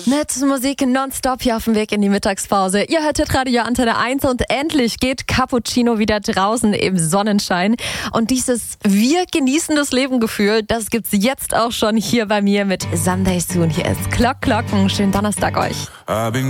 Mit Musik nonstop hier auf dem Weg in die Mittagspause. Ihr hört Radio Antenne 1 und endlich geht Cappuccino wieder draußen im Sonnenschein. Und dieses Wir genießen das Leben-Gefühl, das gibt's jetzt auch schon hier bei mir mit Sunday Soon. Hier ist Glocken. Schönen Donnerstag euch.